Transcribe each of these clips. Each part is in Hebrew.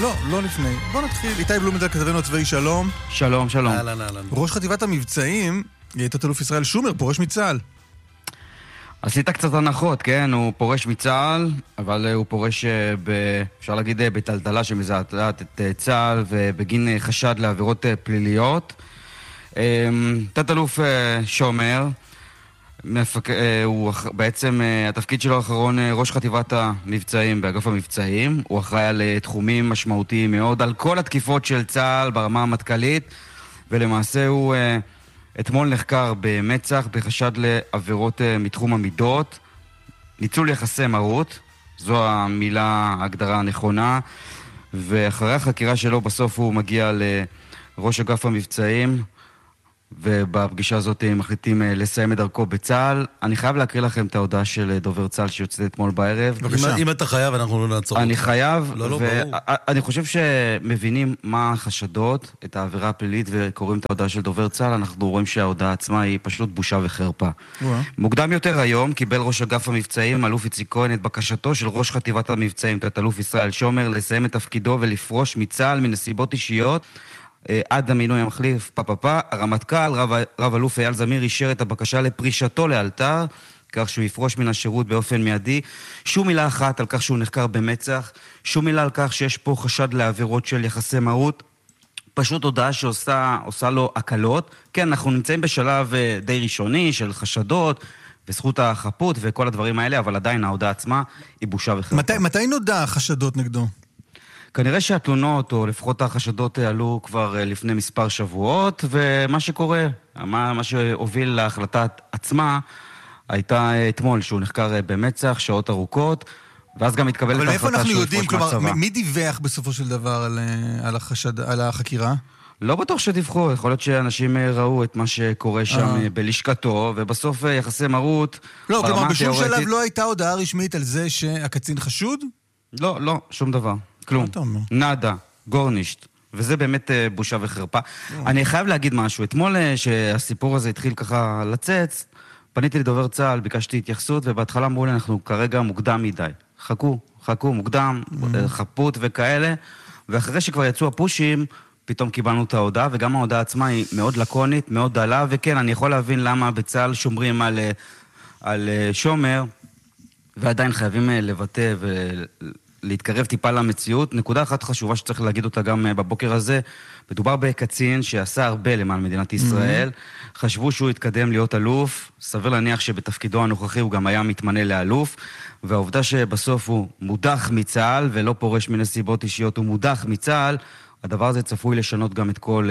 לא לפני. בוא נתחיל. איתי בלומנטל, כתבנו הצבאי, שלום. שלום, שלום. ראש חטיבת המבצעים, תת-אלוף ישראל שומר, פורש מצה"ל. עשית קצת הנחות, כן? הוא פורש מצה"ל, אבל הוא פורש, אפשר להגיד, בטלטלה שמזעזעת את צה"ל, ובגין חשד לעבירות פליליות. תת-אלוף שומר, הוא בעצם, התפקיד שלו האחרון, ראש חטיבת המבצעים באגף המבצעים. הוא אחראי על תחומים משמעותיים מאוד, על כל התקיפות של צה"ל ברמה המטכ"לית, ולמעשה הוא אתמול נחקר במצ"ח בחשד לעבירות מתחום המידות, ניצול יחסי מרות, זו המילה, ההגדרה הנכונה, ואחרי החקירה שלו בסוף הוא מגיע לראש אגף המבצעים, ובפגישה הזאת מחליטים לסיים את דרכו בצה"ל. אני חייב להקריא לכם את ההודעה של דובר צה"ל שיוצאת אתמול בערב. אם אתה חייב, אנחנו לא נעצור. אני חייב, ברור. ואני חושב שמבינים מה החשדות, את העבירה הפלילית, וקוראים את ההודעה של דובר צה"ל, אנחנו רואים שההודעה עצמה היא פשוט בושה וחרפה. מוקדם יותר היום קיבל ראש אגף המבצעים, אלוף איציק כהן, את בקשתו של ראש חטיבת המבצעים, תת-אלוף ישראל שומר, לסיים את תפקידו ולפרוש מצה"ל מנסיבות אישיות, עד המינוי המחליף, הרמטכ"ל, רב אלוף אייל זמיר, אישר את הבקשה לפרישתו לאלתר, כך שהוא יפרוש מן השירות באופן מיידי. שום מילה אחת על כך שהוא נחקר במצ"ח, שום מילה על כך שיש פה חשד לעבירות של יחסי מרות, פשוט הודעה שעושה לו הקלות. כן, אנחנו נמצאים בשלב די ראשוני של חשדות, וזכות החפות וכל הדברים האלה, אבל עדיין ההודעה עצמה היא בושה וחרפה. מתי נודע החשדות נגדו? כנראה שהתלונות, או לפחות החשדות, עלו כבר לפני מספר שבועות, ומה שקורה, מה שהוביל להחלטה עצמה, הייתה אתמול שהוא נחקר במצ"ח, שעות ארוכות, ואז גם התקבל את ההחלטה שהוא יפרוש מהצבא. כלומר, מי דיווח בסופו של דבר על החקירה? לא בטוח שדיווחו, יכול להיות שאנשים ראו את מה שקורה שם בלשכתו, ובסוף יחסי מרות... לא, כלומר, בשום שלב לא הייתה הודעה רשמית על זה שהקצין חשוד? לא, שום דבר. כלום. נדה, גורנישט. וזה באמת בושה וחרפה. אני חייב להגיד משהו. אתמול שהסיפור הזה התחיל ככה לצץ, פניתי לדובר צה"ל, ביקשתי התייחסות, ובהתחלה אמרו לי, אנחנו כרגע מוקדם מדי. חכו, מוקדם, חפות וכאלה. ואחרי שכבר יצאו הפושים, פתאום קיבלנו את ההודעה, וגם ההודעה עצמה היא מאוד לקונית, מאוד דלה, וכן, אני יכול להבין למה בצה"ל שומרים על שומר, ועדיין חייבים לבטא להתקרב טיפה למציאות. נקודה אחת חשובה שצריך להגיד אותה גם בבוקר הזה, מדובר בקצין שעשה הרבה למען מדינת ישראל, חשבו שהוא יתקדם להיות אלוף, סביר להניח שבתפקידו הנוכחי הוא גם היה מתמנה לאלוף, והעובדה שבסוף הוא מודח מצה"ל ולא פורש מנסיבות אישיות, הוא מודח מצה"ל, הדבר הזה צפוי לשנות גם את כל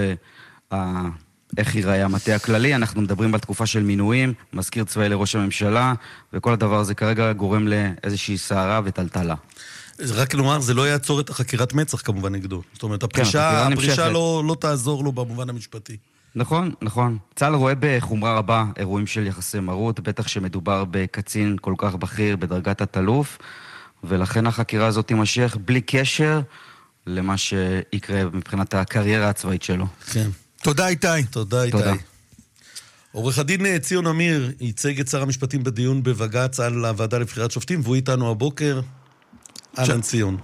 איך ייראה המטה הכללי. אנחנו מדברים על תקופה של מינויים, מזכיר צבאי לראש הממשלה, וכל הדבר הזה כרגע גורם לאיזושהי סערה וטלטלה. רק לומר, זה לא יעצור את החקירת מצ"ח כמובן נגדו. זאת אומרת, הפרישה לא תעזור לו במובן המשפטי. נכון. צה"ל רואה בחומרה רבה אירועים של יחסי מרות, בטח שמדובר בקצין כל כך בכיר בדרגת תת-אלוף, ולכן החקירה הזאת תימשך בלי קשר למה שיקרה מבחינת הקריירה הצבאית שלו. כן. תודה איתי. תודה. עורך הדין ציון אמיר ייצג את שר המשפטים בדיון בבג"ץ על הוועדה לבחירת שופטים, והוא איתנו הבוקר. אהלן ציון.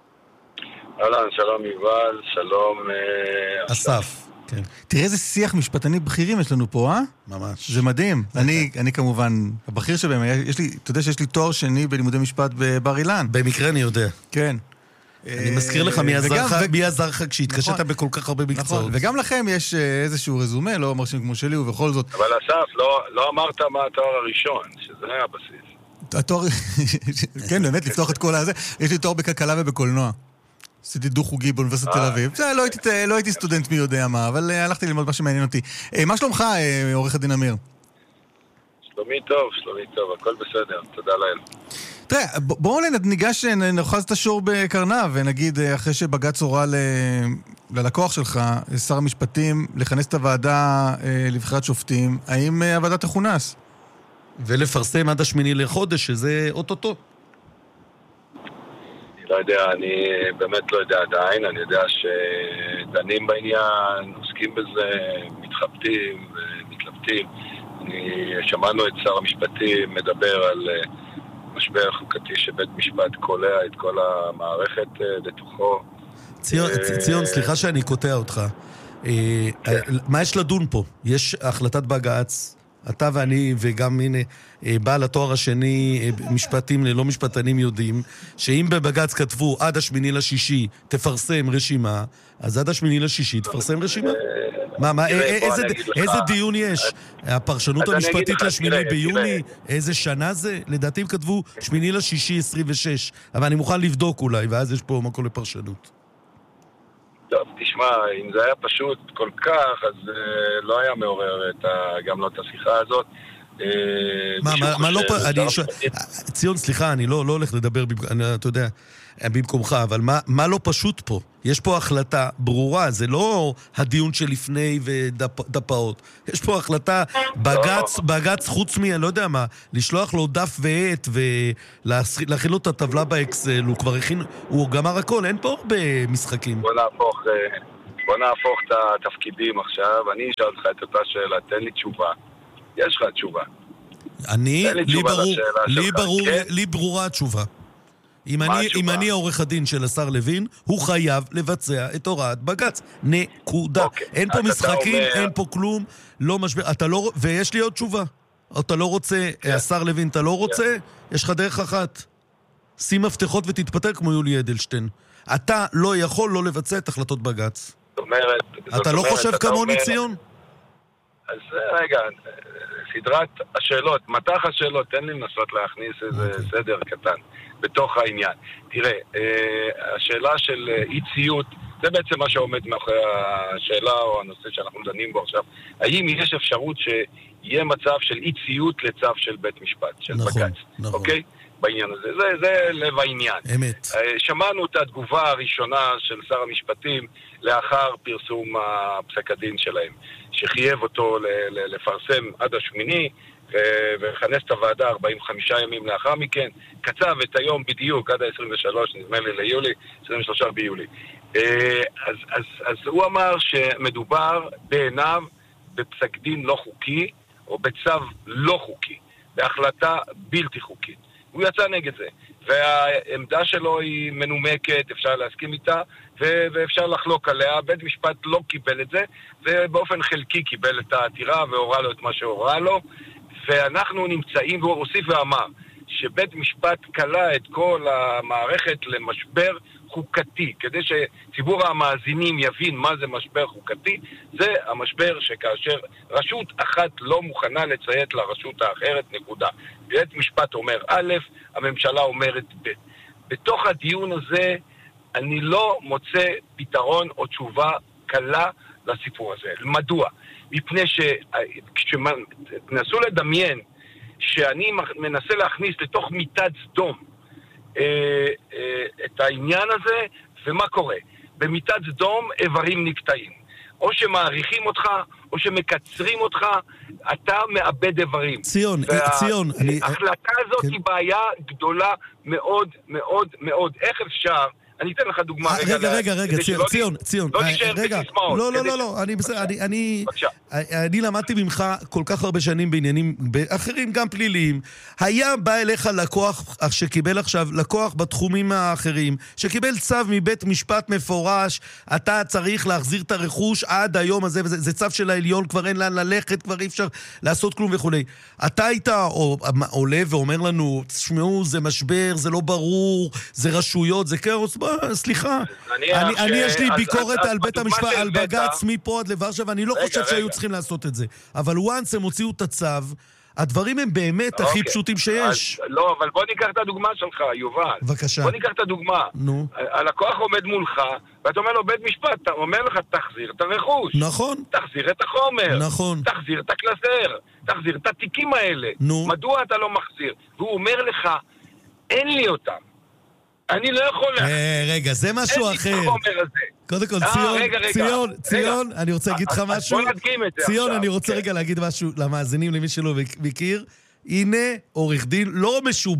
אהלן, שלום יובל, שלום אסף. כן. תראה איזה שיח משפטני בכירים יש לנו פה, ממש. זה מדהים. אני כמובן, הבכיר שבהם, אתה יודע שיש לי תואר שני בלימודי משפט בבר אילן. במקרה אני יודע. כן. אני מזכיר לך מי עזר לך כשהתקשת בכל כך הרבה מקצועות. וגם לכם יש איזשהו רזומה, לא מרשים כמו שלי, ובכל זאת... אבל אסף, לא אמרת מה התואר הראשון, שזה היה הבסיס. התואר... כן, באמת, לפתוח את כל הזה. יש לי תואר בכלכלה ובקולנוע. עשיתי דו-חוגי באוניברסיטת תל אביב. לא הייתי סטודנט מי יודע מה, אבל הלכתי ללמוד מה שמעניין אותי. מה שלומך, עורך הדין אמיר? שלומי טוב, הכל בסדר, תודה לאל. תראה, בואו ניגש, נאחז את השור בקרניו, ונגיד, אחרי שבג"ץ הורה ללקוח שלך, שר המשפטים, לכנס את הוועדה לבחירת שופטים, האם הוועדה תכונס? ולפרסם עד 8 לחודש, שזה אוטוטו. אני לא יודע, אני באמת לא יודע עדיין, אני יודע שדנים בעניין, עוסקים בזה, מתחבטים ומתלבטים. שמענו את שר המשפטים מדבר על משבר חוקתי שבית משפט קולע את כל המערכת לתוכו. ציון, סליחה שאני קוטע אותך. מה יש לדון פה? יש החלטת בג"ץ, אתה ואני וגם הנה בעל התואר השני משפטים ללא משפטנים יודעים שאם בבג"ץ כתבו עד 8/6 תפרסם רשימה, אז עד 8/6 תפרסם רשימה. איזה דיון יש? הפרשנות המשפטית ל8 ביוני? איזה שנה זה? לדעתי הם כתבו 8/6/26, אבל אני מוכן לבדוק אולי, ואז יש פה מקום לפרשנות. טוב, תשמע, אם זה היה פשוט כל כך, אז לא היה מעורר גם לא את השיחה הזאת. מה לא... ציון, סליחה, אני לא הולך לדבר, אתה יודע, במקומך, אבל מה לא פשוט פה? יש פה החלטה ברורה, זה לא הדיון שלפני ודפאות. יש פה החלטה, בג"ץ חוץ מי, אני לא יודע מה, לשלוח לו דף ועט ולהכין לו את הטבלה באקסל, הוא כבר הכין, הוא גמר הכל, אין פה הרבה משחקים. בוא נהפוך את התפקידים עכשיו, אני אשאל אותך את אותה שאלה, תן לי תשובה. יש לך תשובה. לי ברורה התשובה. אם אני העורך הדין של השר לוין, הוא חייב לבצע את הוראת בג"ץ. נקודה. אין פה משחקים, אין פה כלום, לא משבר. ויש לי עוד תשובה. אתה לא רוצה, השר לוין, אתה לא רוצה, יש לך דרך אחת. שים מפתחות ותתפטר כמו יולי אדלשטיין. אתה לא יכול לא לבצע את החלטות בג"ץ. אתה לא חושב כמוני, ציון? אז רגע, סדרת השאלות, מתח השאלות, תן לי לנסות להכניס איזה סדר קטן בתוך העניין. תראה, השאלה של אי ציות, זה בעצם מה שעומד מאחורי השאלה או הנושא שאנחנו דנים בו עכשיו. האם יש אפשרות שיהיה מצב של אי ציות לצו של בית משפט, של בג"ץ? אוקיי? בעניין הזה. זה לב העניין. אמת. שמענו את התגובה הראשונה של שר המשפטים לאחר פרסום הפסק הדין שלהם, שחייב אותו לפרסם עד 8 וכנס את הוועדה 45 ימים לאחר מכן, קצב את היום בדיוק עד ה-23, נדמה לי ליולי, 23 ביולי. אז הוא אמר שמדובר בעיניו בפסק דין לא חוקי, או בצו לא חוקי, בהחלטה בלתי חוקית. הוא יצא נגד זה, והעמדה שלו היא מנומקת, אפשר להסכים איתה, ואפשר לחלוק עליה. בית משפט לא קיבל את זה, ובאופן חלקי קיבל את העתירה והורא לו את מה שהורא לו, ואנחנו נמצאים, והוא הוסיף ואמר, שבית משפט קלה את כל המערכת למשבר חוקתי, כדי שציבור המאזינים יבין מה זה משבר חוקתי. זה המשבר שכאשר רשות אחת לא מוכנה לציית לרשות האחרת, נקודה. בית משפט אומר א', הממשלה אומרת ב'. בתוך הדיון הזה אני לא מוצא פתרון או תשובה קלה לסיפור הזה. מדוע? מפני שכשנסו לדמיין שאני מנסה להכניס לתוך מיטת סדום את העניין הזה, ומה קורה? במיטת סדום איברים נקטעים. או שמעריכים אותך, או שמקצרים אותך, אתה מאבד איברים. ציון, ההחלטה הזאת היא בעיה גדולה מאוד מאוד מאוד. איך אפשר? אני אתן לך דוגמה. רגע, ציון. לא נשאר בסיסמאות. לא, אני למדתי ממך כל כך הרבה שנים בעניינים אחרים, גם פליליים. היה בא אליך לקוח שקיבל עכשיו, לקוח בתחומים האחרים, שקיבל צו מבית משפט מפורש, אתה צריך להחזיר את הרכוש עד היום הזה, זה צו של העליון, כבר אין לאן ללכת, כבר אי אפשר לעשות כלום וכו'. אתה היית עולה ואומר לנו, תשמעו, זה משבר, זה לא ברור, זה רשויות, זה כאוס, סליחה, אני יש לי ביקורת על בית המשפט, על בג"ץ מפה עד לוורשה, ואני לא חושב שהיו צריכים לעשות את זה. אבל once הם הוציאו את הצו, הדברים הם באמת הכי פשוטים שיש. לא, אבל בוא ניקח את הדוגמה שלך, יובל. בבקשה. בוא ניקח את הדוגמה. נו. הלקוח עומד מולך, ואתה אומר לו, בית משפט, אומר לך, תחזיר את הרכוש. נכון. תחזיר את החומר. נכון. תחזיר את הקלסר. תחזיר את התיקים האלה. נו. מדוע אתה לא מחזיר? והוא אומר לך, אין לי אותם. אני לא יכול רגע, זה משהו אחר. קודם כל, ציון, אני רוצה להגיד לך משהו. בוא נדגים את זה. ציון, אני רוצה רגע להגיד משהו למאזינים, למי שלא מכיר. הנה, עורך דין, לא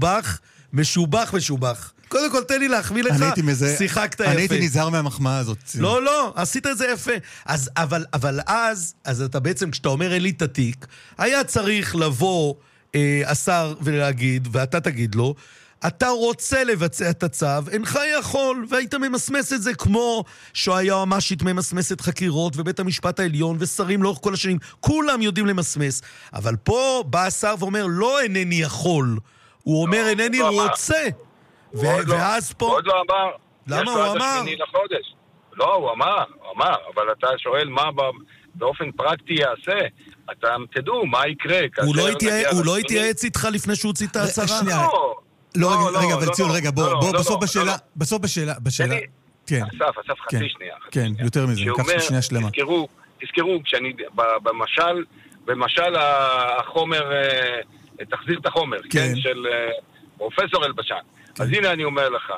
משובח. קודם כל, תן לי להחמיא לך, שיחקת יפה. אני הייתי נזהר מהמחמאה הזאת. לא, עשית את זה יפה. אבל אז אתה בעצם, כשאתה אומר אין לי את התיק, היה צריך לבוא השר ולהגיד, ואתה תגיד לו, אתה רוצה לבצע את הצו, אינך יכול, והיית ממסמס את זה כמו שהיועמ"שית ממסמסת חקירות, ובית המשפט העליון, ושרים לאורך כל השנים, כולם יודעים למסמס. אבל פה בא השר ואומר, לא אינני יכול, הוא אומר, אינני רוצה. ואז פה... עוד לא אמר. למה הוא אמר? לא, הוא אמר, אבל אתה שואל מה באופן פרקטי יעשה. אתם תדעו מה יקרה. הוא לא התייעץ איתך לפני שהוא הוציא את ההצהרה? לא, רגע, אבל ציון, רגע, בוא, בסוף בשאלה, כן. אסף, חצי שנייה. כן, יותר מזה, ניקח שנייה שלמה. תזכרו, כשאני, במשל החומר, תחזיר את החומר, כן, של פרופסור אלבשן. אז הנה אני אומר לך,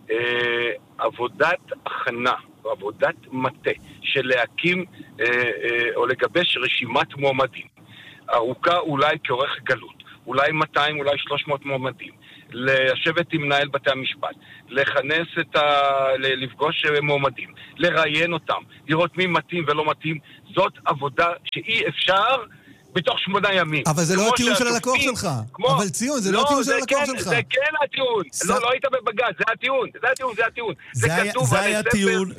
עבודת הכנה, עבודת מטה, של להקים או לגבש רשימת מועמדים, ארוכה אולי כעורך גלות, אולי 200, אולי 300 מועמדים, לשבת עם מנהל בתי המשפט, לכנס לפגוש מועמדים, לראיין אותם, לראות מי מתאים ולא מתאים, זאת עבודה שאי אפשר בתוך 8 ימים. אבל זה לא הטיעון של הלקוח שלך. אבל ציון, זה לא הטיעון של הלקוח שלך. זה כן הטיעון. לא היית בבג"ץ, זה הטיעון. זה כתוב זה היה טיעון.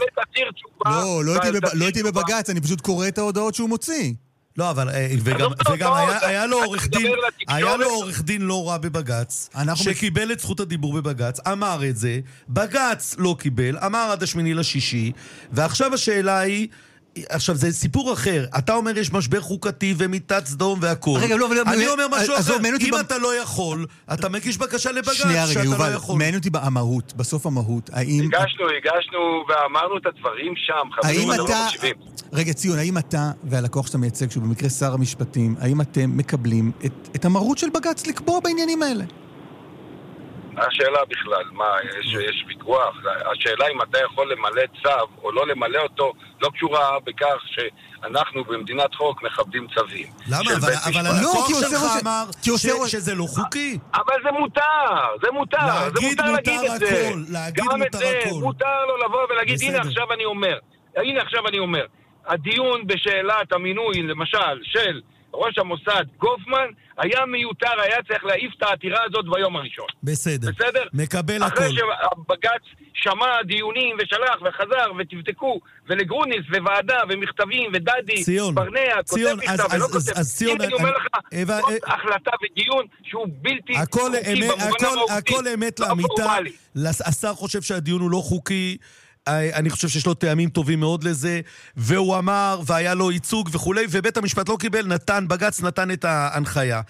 לא הייתי בבג"ץ, אני פשוט קורא את ההודעות שהוא מוציא. לא, אבל וגם היה לו עורך דין לא רע בבג"ץ, שקיבל את זכות הדיבור בבג"ץ, אמר את זה, בג"ץ לא קיבל, אמר עד 8/6, ועכשיו השאלה היא, עכשיו זה סיפור אחר, אתה אומר יש משבר חוקתי ומיטת סדום והכל, אני אומר משהו אחר, אם אתה לא יכול, אתה מגיש בקשה לבג"ץ שאתה לא יכול. מעניין אותי במהות, בסוף המהות, האם... הגשנו ואמרנו את הדברים שם, חברים, רגע ציון, האם אתה והלקוח שאתה מייצג, שהוא במקרה שר המשפטים, האם אתם מקבלים את המרות של בג"ץ לקבוע בעניינים האלה? השאלה בכלל, מה, יש ויכוח? השאלה אם אתה יכול למלא צו או לא למלא אותו, לא קשורה בכך שאנחנו במדינת חוק מכבדים צווים. למה? אבל הלקוח שלך אמר שזה לא חוקי. אבל זה מותר. להגיד מותר הכל. גם את זה, מותר לו לבוא ולהגיד, הנה עכשיו אני אומר. הדיון בשאלת המינוי, למשל, של ראש המוסד גופמן, היה מיותר, היה צריך להעיף את העתירה הזאת ביום הראשון. בסדר? מקבל הכל. אחרי שהבג"ץ שמע דיונים ושלח וחזר ותבדקו, ולגרוניס וועדה ומכתבים ודדי, ברנע, כותב מכתב ולא כותב. אם אני אומר לך, זאת החלטה ודיון שהוא בלתי חוקי במובן המהותי. הכל אמת לאמיתה. השר חושב שהדיון הוא לא חוקי. אני חושב שיש לו טעמים טובים מאוד לזה, והוא אמר, והיה לו ייצוג וכולי, ובית המשפט לא קיבל, בג"ץ נתן את ההנחיה.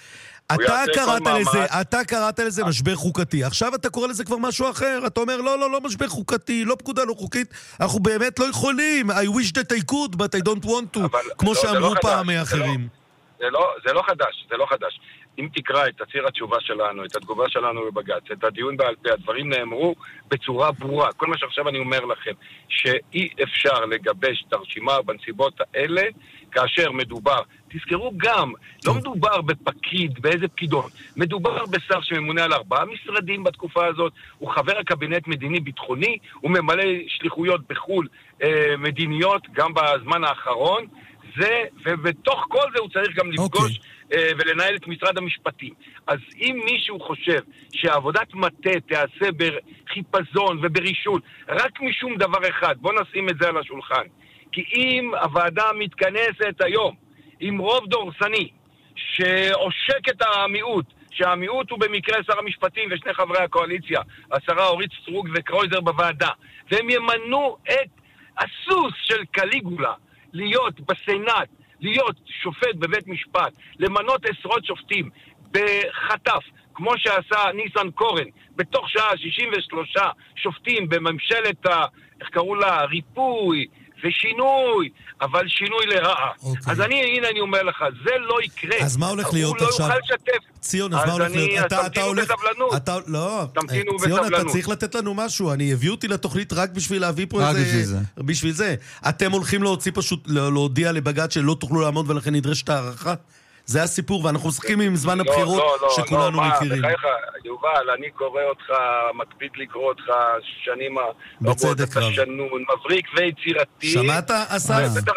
אתה קראת לזה משבר חוקתי. עכשיו אתה קורא לזה כבר משהו אחר. אתה אומר, לא משבר חוקתי, לא פקודה לא חוקית. אנחנו באמת לא יכולים. I wish that I could, but I don't want to. כמו שאמרו פעם אחרים. זה לא חדש. אם תקרא את תצהיר התשובה שלנו, את התגובה שלנו בבג"ץ, את הדיון בעל פה, הדברים נאמרו בצורה ברורה. כל מה שעכשיו אני אומר לכם, שאי אפשר לגבש את הרשימה בנסיבות האלה, כאשר מדובר, תזכרו גם, לא מדובר בפקיד, באיזה פקידון, מדובר בשר שממונה על 4 משרדים בתקופה הזאת, הוא חבר הקבינט מדיני-ביטחוני, הוא ממלא שליחויות בחול מדיניות, גם בזמן האחרון, ובתוך כל זה הוא צריך גם לפגוש ולנהל את משרד המשפטים. אז אם מישהו חושב שעבודת מטה תעשה בחיפזון וברישות, רק משום דבר אחד, בוא נשים את זה על השולחן. כי אם הוועדה מתכנסת היום עם רוב דורסני שעושק את המיעוט, שהמיעוט הוא במקרה שר המשפטים ושני חברי הקואליציה, השרה אורית סטרוק וקרויזר בוועדה, והם ימנו את הסוס של קליגולה להיות בסנאט, להיות שופט בבית משפט, למנות עשרות שופטים בחטף, כמו שעשה ניסן קורן, בתוך שעה 63 שופטים בממשלת, איך קראו לה, ריפוי ושינוי, אבל שינוי לרעה. אז הנה אני אומר לך, זה לא יקרה. אז מה הולך להיות עכשיו? הוא לא יוכל לשתף. ציון, אז מה הולך להיות? אתה הולך... תמתינו בסבלנות. ציון, אתה צריך לתת לנו משהו. אני הביא אותי לתוכנית רק בשביל להביא פה איזה... בשביל זה. אתם הולכים להוציא פשוט, להודיע לבג"ץ שלא תוכלו לעמוד ולכן נדרשת הערכה? זה הסיפור, ואנחנו משחקים עם זמן הבחירות שכולנו מכירים. בחייך, יובל, אני קורא אותך, מקפיד לקרוא אותך שנים בצדק רב. אתה שנון, מבריק ויצירתי. שמעת, אסף? בטח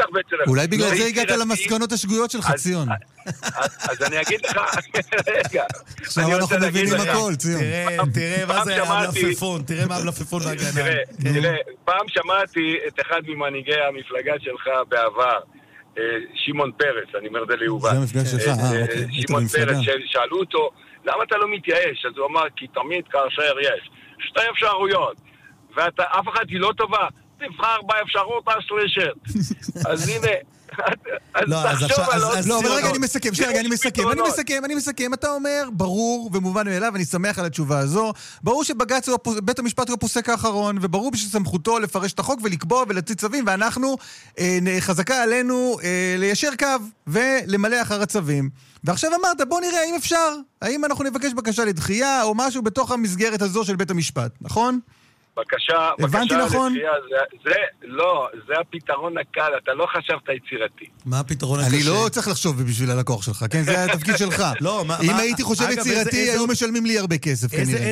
הרבה אצל... אולי בגלל זה הגעת למסקנות השגויות שלך, ציון. אז אני אגיד לך, רגע. עכשיו אנחנו מבינים הכל, ציון. תראה מה זה המלפפון, תראה מה המלפפון והגנה. תראה, פעם שמעתי את אחד ממנהיגי המפלגה שלך בעבר, שמעון פרס, אני אומר זה ליובל. זה המפלגה שלך, אוקיי. שמעון פרס, שאלו אותו, למה אתה לא מתייאש? אז הוא אמר, כי תמיד כאשר יש שתי אפשרויות, ואף אחת היא לא טובה, תבחר באפשרות השלישית. אז הנה, אז תחשוב על עוד... לא, אבל רגע, אני מסכם. אתה אומר, ברור ומובן מאליו, אני שמח על התשובה הזו, ברור שבג"ץ בית המשפט הוא הפוסק האחרון, וברור שסמכותו לפרש את החוק ולקבוע ולהוציא צווים, ואנחנו, חזקה עלינו ליישר קו ולמלא אחר הצווים. ועכשיו אמרת, בוא נראה האם אפשר, האם אנחנו נבקש בקשה לדחייה או משהו בתוך המסגרת הזו של בית המשפט, נכון? בקשה נכון? זה הפתרון הקל, אתה לא חשבת יצירתי. מה הפתרון הקשה? אני לא צריך לחשוב בשביל הלקוח שלך, כן? זה התפקיד שלך. אם הייתי חושב יצירתי, היו משלמים לי הרבה כסף, כנראה.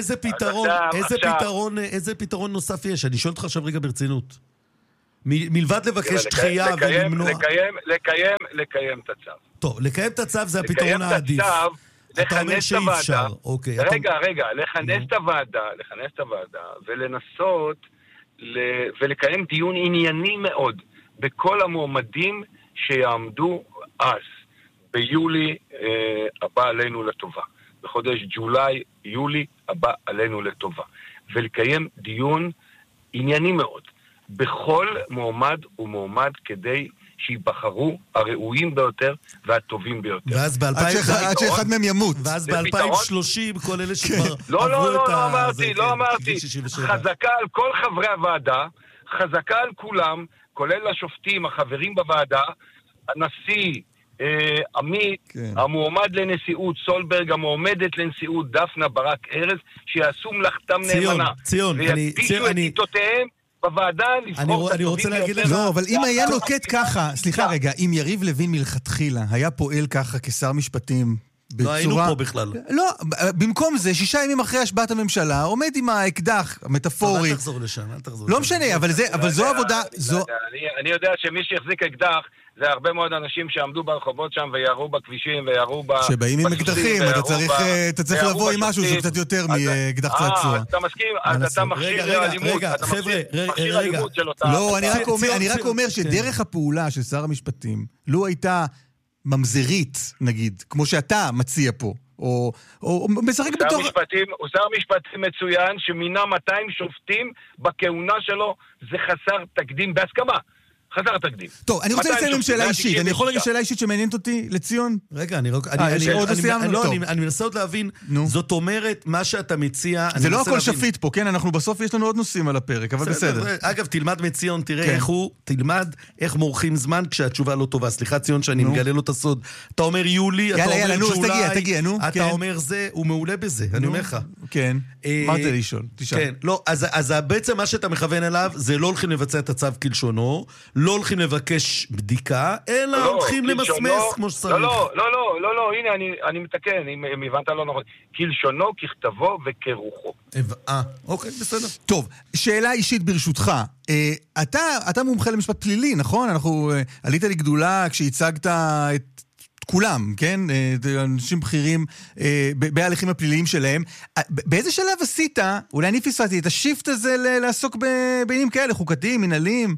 איזה פתרון נוסף יש? אני שואל אותך עכשיו רגע ברצינות. מלבד לבקש דחייה ולמנוע... לקיים את הצו. טוב, לקיים את הצו זה הפתרון העדיף. אתה אומר שאי אפשר. רגע, לכנס את הוועדה ולנסות ולקיים דיון ענייני מאוד בכל המועמדים שיעמדו אז ביולי הבא עלינו לטובה, בחודש יולי הבא עלינו לטובה, ולקיים דיון ענייני מאוד בכל מועמד ומועמד כדי שיבחרו הראויים ביותר והטובים ביותר. ואז עד שאחד מהם ימות. ואז ב-2030 כל אלה שכבר לא אמרתי. חזקה על כל חברי הוועדה, חזקה על כולם, כולל השופטים, החברים בוועדה, הנשיא, עמית, המועמד לנשיאות, סולברג, המועמדת לנשיאות, דפנה ברק ארז, שיעשו מלאכתם נאמנה. ציון, ויפישו את עיתותיהם בוועדה לבחור את הטובים ביותר. לא, אבל אם היה נוקט ככה, סליחה רגע, אם יריב לוין מלכתחילה היה פועל ככה כשר משפטים בצורה... לא היינו פה בכלל. לא, במקום זה, 6 ימים אחרי השבעת הממשלה, עומד עם האקדח המטאפורי. אל תחזור לשם. לא משנה, אבל זו עבודה... אני יודע שמי שיחזיק אקדח זה הרבה מאוד אנשים שעמדו ברחובות שם וירו בכבישים וירו שבאים עם אקדחים, אתה צריך לבוא עם משהו שקצת יותר מאקדח צעצוע. אתה מסכים? אתה מכשיר אלימות. רגע. לא, אני רק אומר שדרך הפעולה של שר המשפטים, לו הייתה ממזרית, נגיד, כמו שאתה מציע פה, או משחק בתוך... הוא שר משפטים מצוין שמינה 200 שופטים בכהונה שלו, זה חסר תקדים בהסכמה. חסר תקדים. טוב, אני רוצה לציין עם שאלה אישית. אני יכול להגיד שאלה אישית שמעניינת אותי לציון? רגע, אני מנסה עוד להבין, זאת אומרת, מה שאתה מציע... זה לא הכל שפיט פה, כן? אנחנו בסוף יש לנו עוד נושאים על הפרק, אבל בסדר. אגב, תלמד מציון, תראה איך מורחים זמן כשהתשובה לא טובה. סליחה, ציון, שאני מגלה לו את הסוד. אתה אומר יולי, אתה אומר ג'ולי, אתה אומר זה, הוא מעולה בזה, אני אומר לך. כן, מה זה לשאול? כן, לא, אז בעצם מה שאתה מכוון אליו, זה לא הולכים לבצע את הצו כלשונו, לא הולכים לבקש בדיקה, אלא הולכים למסמס כמו שצריך. לא, הנה, אני מתקן, אם הבנת לא נכון. כלשונו, ככתבו וכרוחו. אוקיי, בסדר. טוב, שאלה אישית ברשותך. אתה מומחה למשפט פלילי, נכון? עלית לי גדולה כשהצגת את כולם, כן? אנשים בכירים בהליכים הפליליים שלהם. באיזה שלב עשית, אולי אני פספסתי, את השיפט הזה לעסוק בעניינים כאלה, חוקתיים, מנהליים?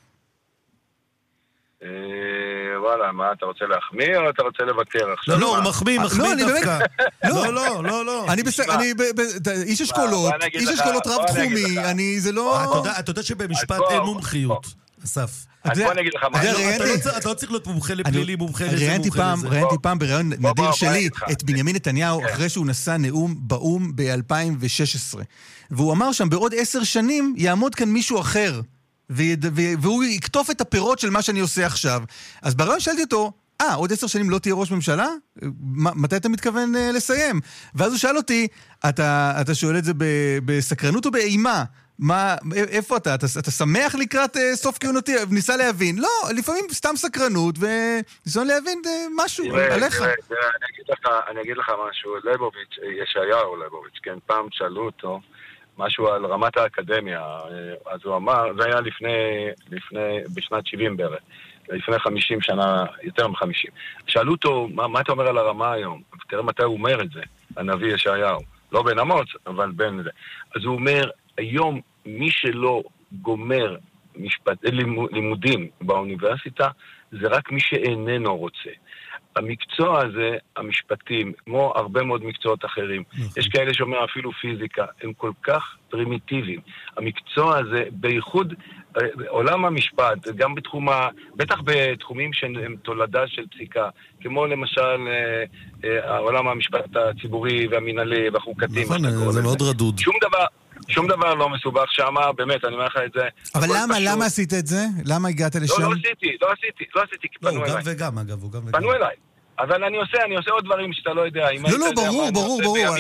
וואלה, מה, אתה רוצה להחמיא או אתה רוצה לבקר עכשיו? לא, הוא מחמיא דווקא. לא. אני איש אשכולות רב תחומי, זה לא... אתה יודע שבמשפט אין מומחיות, אסף. אז בוא נגיד לך מה. אתה לא צריך להיות מומחה לפלילי, מומחה לזה, מומחה לזה. ראיינתי פעם ברעיון נדיר שלי את בנימין נתניהו אחרי שהוא נשא נאום באום ב-2016. והוא אמר שם, בעוד 10 שנים יעמוד כאן מישהו אחר. והוא יקטוף את הפירות של מה שאני עושה עכשיו. אז ברעיון שאלתי אותו, עוד 10 שנים לא תהיה ראש ממשלה? מתי אתה מתכוון לסיים? ואז הוא שאל אותי, אתה שואל את זה בסקרנות או באימה? איפה אתה? אתה שמח לקראת סוף כהונתי? ניסה להבין. לא, לפעמים סתם סקרנות, וניסון להבין משהו עליך. אני אגיד לך משהו. ליבוביץ', ישעיהו ליבוביץ', כן, פעם שאלו אותו, משהו על רמת האקדמיה. אז הוא אמר, זה היה בשנת 70 בערך, לפני 50 שנה, יותר מ-50. שאלו אותו, מה אתה אומר על הרמה היום? תראה מתי הוא אומר את זה, הנביא ישעיהו. לא בן אמוץ, אבל בין זה. אז הוא אומר, היום מי שלא גומר לימודים באוניברסיטה, זה רק מי שאיננו רוצה. המקצוע הזה, המשפטים, כמו הרבה מאוד מקצועות אחרים, יש כאלה שאומר אפילו פיזיקה, הם כל כך פרימיטיביים. המקצוע הזה, בייחוד עולם המשפט, גם בטח בתחומים שהם תולדה של פסיקה, כמו למשל עולם המשפט הציבורי והמינהלי והחוקתי. נכון, זה מאוד רדוד. שום דבר לא מסובך שמה, באמת, אני אומר לך את זה. אבל למה עשית את זה? למה הגעת לשם? לא עשיתי, כי פנו אליי. הוא גם וגם, אגב, הוא גם וגם. פנו אליי. אבל אני עושה עוד דברים שאתה לא יודע. לא, ברור.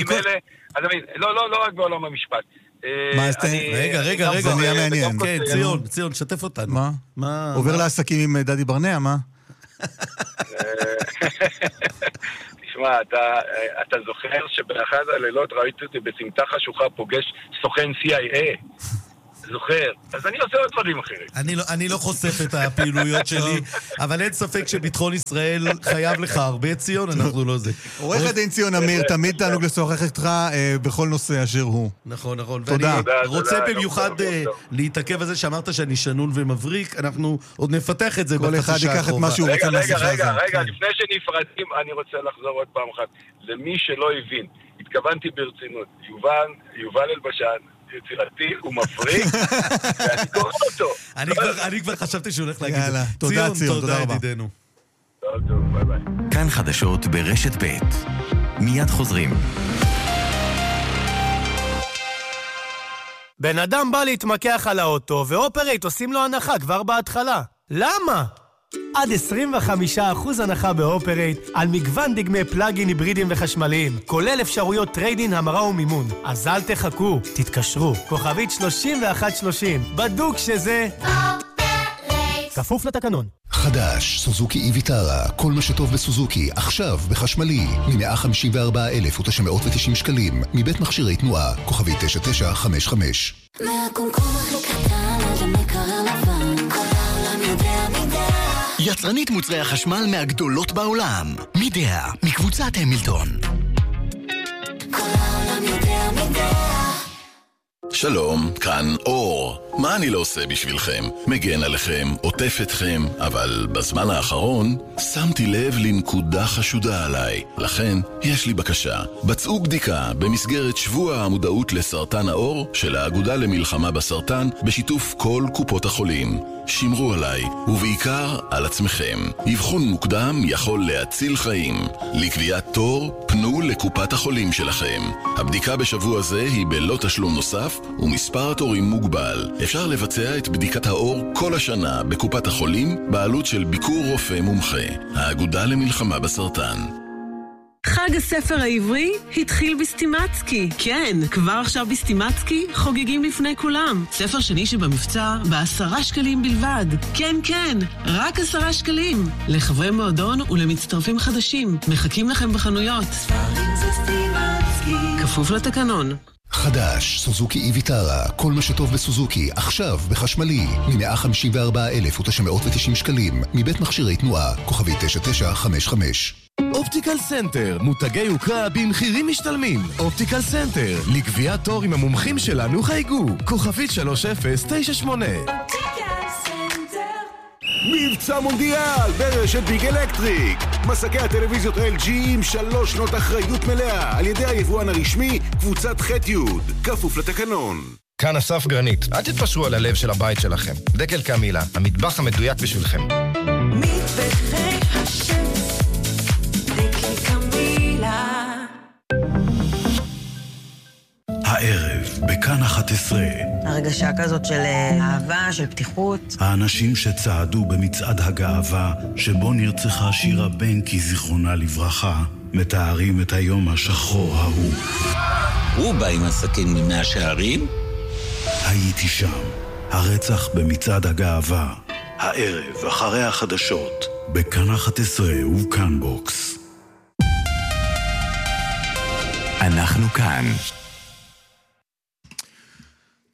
לא רק בעולם המשפט. רגע, זה נהיה מעניין. כן, ציון, שתף אותנו. מה? עובר לעסקים עם דדי ברנע, מה? תשמע, אתה זוכר שבאחד הלילות ראיתי אותי בסמטה חשוכה פוגש סוכן CIA. זוכר. אז אני עושה עוד דברים אחרים. אני לא חושף את הפעילויות שלי, אבל אין ספק שביטחון ישראל חייב לך הרבה, ציון, אנחנו לא זה. עורך הדין ציון אמיר, תמיד תענוג לשוחח איתך בכל נושא אשר הוא. נכון. תודה. ואני רוצה במיוחד להתעכב על זה שאמרת שאני שנון ומבריק, אנחנו עוד נפתח את זה כל אחד ייקח את מה שהוא רוצה מהשיחה הזאת. רגע, לפני שנפרדים, אני רוצה לחזור עוד פעם אחת. למי שלא הבין, התכוונתי ברצינות, יובל אלבשן, יצירתי, הוא מפריק, ואני קורא אותו. אני כבר חשבתי שהוא הולך להגיד את זה. תודה ציון, תודה רבה. ידידנו. טוב, ביי ביי. כאן חדשות ברשת ב' מיד חוזרים. בן אדם בא להתמקח על האוטו, ואופרייט עושים לו הנחה כבר בהתחלה. למה? עד 25% הנחה באופרייט על מגוון דגמי פלאגין היברידיים וחשמליים, כולל אפשרויות טריידין, המרה ומימון. אז אל תחכו, תתקשרו. כוכבית 3130, בדוק שזה אופרייט. כפוף לתקנון. חדש, סוזוקי איביטרה, כל מה שטוב בסוזוקי, עכשיו בחשמלי, מ-154,990 שקלים, מבית מכשירי תנועה, כוכבית 9955. מהקומקום הכי קטן עד המקרר לבן, כל העולם יודע מידה. יצרנית מוצרי החשמל מהגדולות בעולם, מידע, מקבוצת המילטון. כל העולם יודע מידה. שלום, כאן אור. מה אני לא עושה בשבילכם? מגן עליכם, עוטף אתכם, אבל בזמן האחרון שמתי לב לנקודה חשודה עליי. לכן, יש לי בקשה. בצעו בדיקה במסגרת שבוע המודעות לסרטן העור של האגודה למלחמה בסרטן בשיתוף כל קופות החולים. שמרו עליי, ובעיקר על עצמכם. אבחון מוקדם יכול להציל חיים. לקביעת תור, פנו לקופת החולים שלכם. הבדיקה בשבוע זה היא בלא תשלום נוסף, ומספר התורים מוגבל. אפשר לבצע את בדיקת האור כל השנה בקופת החולים, בעלות של ביקור רופא מומחה. האגודה למלחמה בסרטן. חג הספר העברי התחיל בסטימצקי. כן, כבר עכשיו בסטימצקי חוגגים לפני כולם. ספר שני שבמבצע ב10 שקלים בלבד. כן, רק 10 שקלים. לחברי מועדון ולמצטרפים חדשים. מחכים לכם בחנויות. ספרים זה סטימצקי. כפוף לתקנון. חדש, סוזוקי איביטרה, כל מה שטוב בסוזוקי, עכשיו בחשמלי, מ-154,990 שקלים, מבית מכשירי תנועה, כוכבית 9955. אופטיקל סנטר, מותגי יוקרה במחירים משתלמים. אופטיקל סנטר, לקביעת תור עם המומחים שלנו חייגו, כוכבית 3098. מבצע מונדיאל ברשת ביג אלקטריק. מסקי הטלוויזיות LG עם 3 שנות אחריות מלאה על ידי היבואן הרשמי קבוצת ח'-י', כפוף לתקנון. כאן אסף גרנית, אל תתפשרו על הלב של הבית שלכם. דקל קמילה, המטבח המדויק בשבילכם. מטבחי השם, דקל קמילה. הערב, בכאן 11. הרגשה כזאת של אהבה, של פתיחות. האנשים שצעדו במצעד הגאווה, שבו נרצחה שירה בנקי, זיכרונה לברכה, מתארים את היום השחור ההוא. הוא בא עם הסכין ממאה שערים? הייתי שם. הרצח במצעד הגאווה. הערב, אחרי החדשות, בכאן 11 ובכאן בוקס. אנחנו כאן.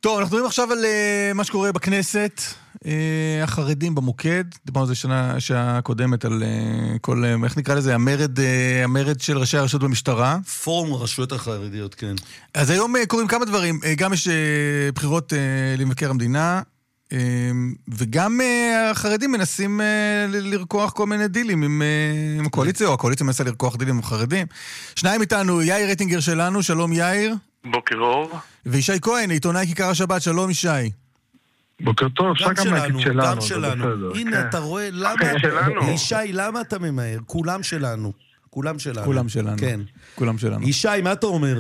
טוב, אנחנו מדברים עכשיו על מה שקורה בכנסת, החרדים במוקד, דיברנו על זה שעה קודמת, על כל, איך נקרא לזה, המרד של ראשי הרשות במשטרה. פורום הרשויות החרדיות, כן. אז היום קוראים כמה דברים, גם יש בחירות למבקר המדינה, וגם החרדים מנסים לרקוח כל מיני דילים עם הקואליציה, או הקואליציה מנסה לרקוח דילים עם החרדים. שניים איתנו, יאיר רטינגר שלנו, שלום יאיר. בוקר אור. וישי כהן, עיתונאי כיכר השבת, שלום ישי. בוקר טוב, אפשר גם להגיד שלנו. גם שלנו. הנה, אתה רואה, למה... ישי, למה אתה ממהר? כולם שלנו. כולם שלנו. כולם שלנו. כן. כולם שלנו. ישי, מה אתה אומר?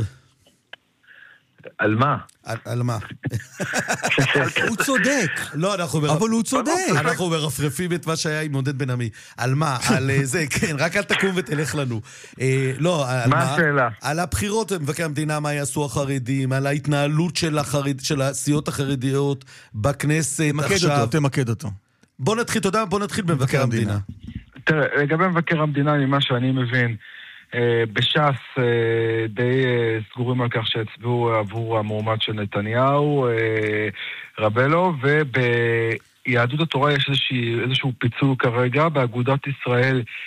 על מה? על מה? הוא צודק. לא, אבל הוא צודק. אנחנו מרפרפים את מה שהיה עם עודד בן עמי. על מה? על זה, כן, רק אל תקום ותלך לנו. לא, על מה? מה השאלה? על הבחירות במבקר המדינה, מה יעשו החרדים, על ההתנהלות של הסיעות החרדיות בכנסת עכשיו. תמקד אותו. בוא נתחיל במבקר המדינה. תראה, לגבי מבקר המדינה, ממה שאני מבין, בש"ס די סגורים על כך שהצביעו עבור המועמד של נתניהו, רבלו, וביהדות התורה יש איזשהו פיצול כרגע. באגודת ישראל